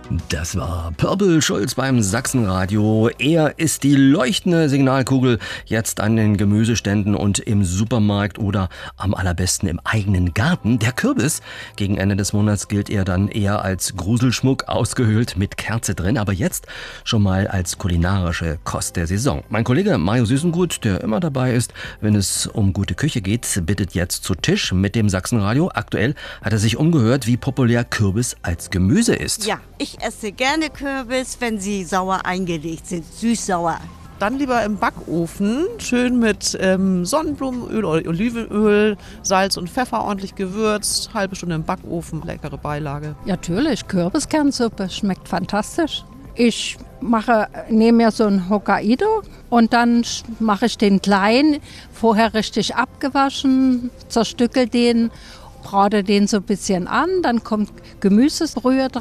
Das war Purple Schulz beim Sachsenradio. Er ist die leuchtende Signalkugel jetzt an den Gemüseständen und im Supermarkt oder am allerbesten im eigenen Garten. Der Kürbis. Gegen Ende des Monats gilt er dann eher als Gruselschmuck, ausgehöhlt mit Kerze drin, aber jetzt schon mal als kulinarische Kost der Saison. Mein Kollege Mario Süßengut, der immer dabei ist, wenn es um gute Küche geht, bittet jetzt zu Tisch mit dem Sachsenradio. Aktuell hat er sich umgehört, wie populär Kürbis als Gemüse ist. Ja, ich esse gerne Kürbis, wenn sie sauer eingelegt sind, süß-sauer. Dann lieber im Backofen, schön mit Sonnenblumenöl oder Olivenöl, Salz und Pfeffer ordentlich gewürzt, halbe Stunde im Backofen, leckere Beilage. Ja, natürlich, Kürbiskernsuppe schmeckt fantastisch. Ich nehme mir so ein Hokkaido und dann mache ich den klein, vorher richtig abgewaschen, zerstückel den, brate den so ein bisschen an, dann kommt Gemüsebrühe